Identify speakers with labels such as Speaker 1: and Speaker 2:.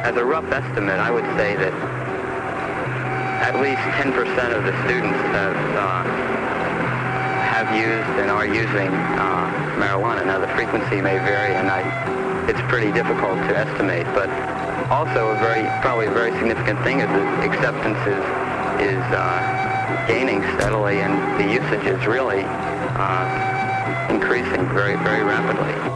Speaker 1: as a rough estimate, I would say that at least 10% of the students have used and are using marijuana. Now, the frequency may vary, and it's pretty difficult to estimate, but also probably a very significant thing is that acceptance is gaining steadily, and the usage is really increasing very, very rapidly.